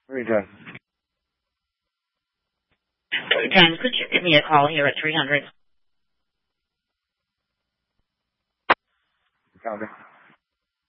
Where are you doing? Jen, could you give me a call here at 300? You found me?